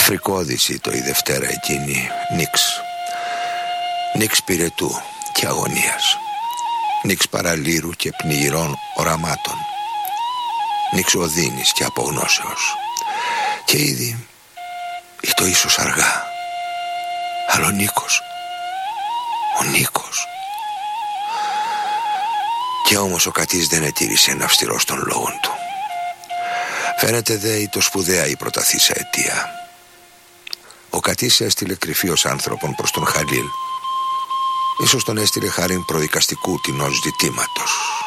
Φρικώδηση το η Δευτέρα εκείνη. Νίξ πυρετού και αγωνίας, νίξ παραλήρου και πνιγυρών οραμάτων, νίξ οδύνης και απογνώσεως. Και ήδη ή το ίσως αργά, αλλά ο Νίκος. Και όμως ο Κατής δεν ετήρησε ένα αυστηρός των λόγων του. Φαίνεται δε η το σπουδαία η προταθήσα αιτία. Ο Κατής έστειλε κρυφίος άνθρωπον προς τον Χαλίλ. Ίσως τον έστειλε χάριν προδικαστικού τεινός ζητήματος.